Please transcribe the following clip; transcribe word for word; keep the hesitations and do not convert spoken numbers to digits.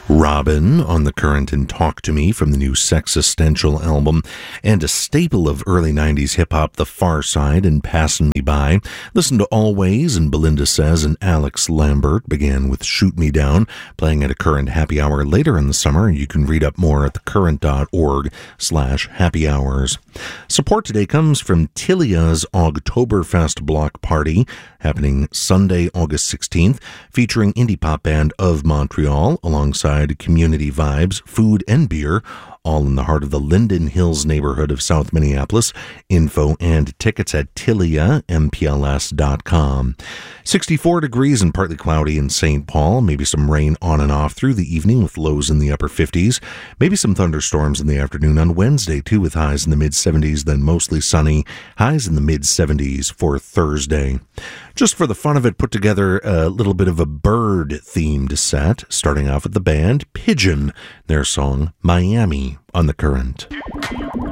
Robin on the Current and Talk to Me from the new Sexistential album, and a staple of early nineties hip-hop, The Far Side and Passin' Me By. Listen to Always and Belinda Says, and Alex Lambert began with Shoot Me Down, playing at a Current happy hour later in the summer. You can read up more at thecurrent.org slash happy hours. Support today comes from Tilia's Ogtoberfest Block Party, happening Sunday, August sixteenth, featuring indie pop band Of Montreal, alongside Community Vibes, food and beer, all in the heart of the Linden Hills neighborhood of South Minneapolis. Info and tickets at tilia m p l s dot com. sixty-four degrees and partly cloudy in Saint Paul. Maybe some rain on and off through the evening with lows in the upper fifties. Maybe some thunderstorms in the afternoon on Wednesday, too, with highs in the mid-seventies, then mostly sunny. Highs in the mid-seventies for Thursday. Just for the fun of it, put together a little bit of a bird-themed set, starting off with the band Pigeon, their song Miami on the Current.